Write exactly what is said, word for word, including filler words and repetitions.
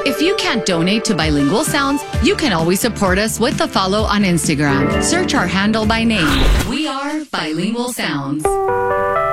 If you can't donate to Bilingual Sounds, you can always support us with a follow on Instagram. Search our handle by name. We are Bilingual Sounds.